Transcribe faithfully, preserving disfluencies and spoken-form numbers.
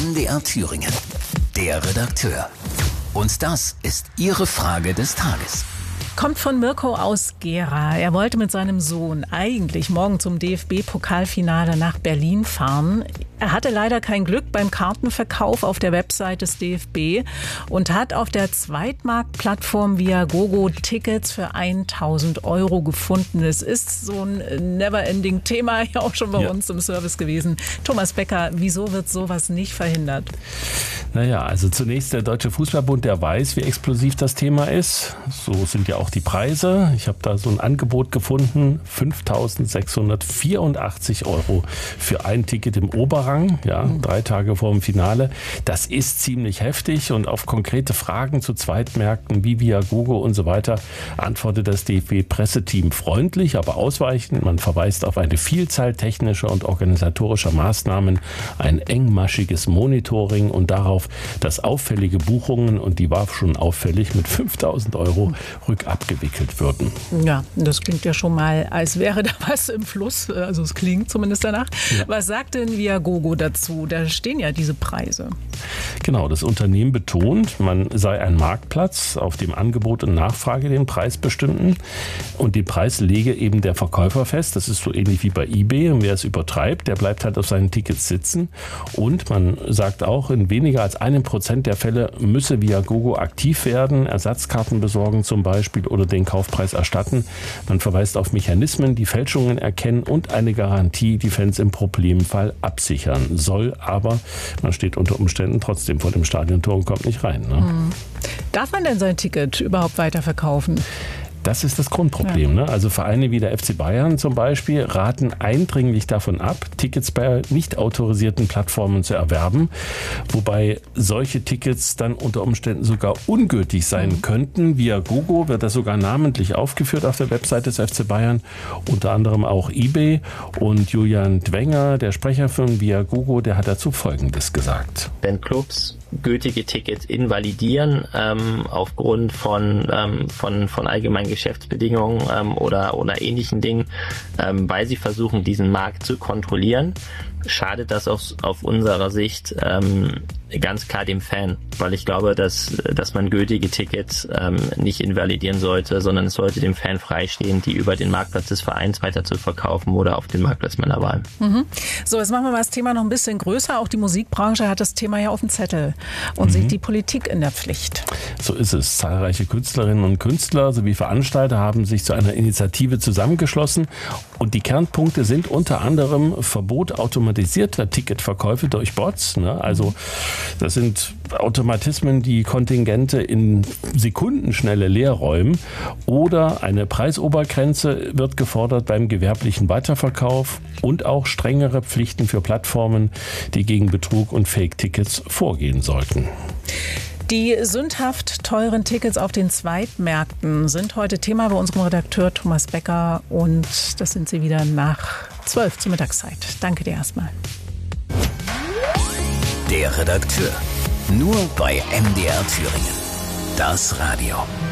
M D R Thüringen. Der Redakteur. Und das ist Ihre Frage des Tages. Kommt von Mirko aus Gera. Er wollte mit seinem Sohn eigentlich morgen zum D F B-Pokalfinale nach Berlin fahren. Er hatte leider kein Glück beim Kartenverkauf auf der Website des D F B und hat auf der Zweitmarktplattform Viagogo Tickets für tausend Euro gefunden. Es ist so ein Never-Ending-Thema, ja auch schon bei ja. uns im Service gewesen. Thomas Becker, wieso wird sowas nicht verhindert? Naja, also zunächst der Deutsche Fußballbund, der weiß, wie explosiv das Thema ist. So sind ja auch die Preise. Ich habe da so ein Angebot gefunden, fünftausendsechshundertvierundachtzig Euro für ein Ticket im Oberrang, ja, drei Tage vor dem Finale. Das ist ziemlich heftig und auf konkrete Fragen zu Zweitmärkten wie Viagogo und so weiter antwortet das D F B-Presseteam freundlich, aber ausweichend. Man verweist auf eine Vielzahl technischer und organisatorischer Maßnahmen, ein engmaschiges Monitoring und darauf, dass auffällige Buchungen, und die war schon auffällig, mit fünftausend Euro rückabgewickelt würden. Ja, das klingt ja schon mal, als wäre da was im Fluss. Also es klingt zumindest danach. Ja. Was sagt denn Viagogo dazu? Da stehen ja diese Preise. Genau, das Unternehmen betont, man sei ein Marktplatz, auf dem Angebot und Nachfrage den Preis bestimmten. Und den Preis lege eben der Verkäufer fest. Das ist so ähnlich wie bei eBay. Und wer es übertreibt, der bleibt halt auf seinen Tickets sitzen. Und man sagt auch, in weniger als einem Prozent der Fälle müsse Viagogo aktiv werden, Ersatzkarten besorgen zum Beispiel oder den Kaufpreis erstatten. Man verweist auf Mechanismen, die Fälschungen erkennen und eine Garantie, die Fans im Problemfall absichern soll. Aber man steht unter Umständen trotzdem vor dem Stadiontor und kommt nicht rein. Ne? Mhm. Darf man denn sein Ticket überhaupt weiterverkaufen? Das ist das Grundproblem. Ja. Ne? Also Vereine wie der F C Bayern zum Beispiel raten eindringlich davon ab, Tickets bei nicht autorisierten Plattformen zu erwerben, wobei solche Tickets dann unter Umständen sogar ungültig sein mhm. könnten. Viagogo wird das sogar namentlich aufgeführt auf der Website des F C Bayern, unter anderem auch eBay. Und Julian Dwenger, der Sprecher von Viagogo, der hat dazu Folgendes gesagt. Wenn Clubs gültige Tickets invalidieren ähm, aufgrund von, ähm, von, von allgemeinen Geschäftsbedingungen ähm, oder, oder ähnlichen Dingen, ähm, weil sie versuchen, diesen Markt zu kontrollieren, schadet das aus, auf unserer Sicht ähm, ganz klar dem Fan, weil ich glaube, dass, dass man gültige Tickets ähm, nicht invalidieren sollte, sondern es sollte dem Fan freistehen, die über den Marktplatz des Vereins weiter zu verkaufen oder auf den Marktplatz meiner Wahl. Mhm. So, jetzt machen wir mal das Thema noch ein bisschen größer. Auch die Musikbranche hat das Thema ja auf dem Zettel und mhm. sieht die Politik in der Pflicht. So ist es. Zahlreiche Künstlerinnen und Künstler sowie Veranstalter haben sich zu einer Initiative zusammengeschlossen und die Kernpunkte sind unter anderem Verbot automatisierter Ticketverkäufe durch Bots, ne? Also das sind Automatismen, die Kontingente in Sekundenschnelle leer räumen. Oder eine Preisobergrenze wird gefordert beim gewerblichen Weiterverkauf und auch strengere Pflichten für Plattformen, die gegen Betrug und Fake-Tickets vorgehen sollten. Die sündhaft teuren Tickets auf den Zweitmärkten sind heute Thema bei unserem Redakteur Thomas Becker. Und das sind sie wieder nach zwölf zur Mittagszeit. Danke dir erstmal. Der Redakteur. Nur bei M D R Thüringen. Das Radio.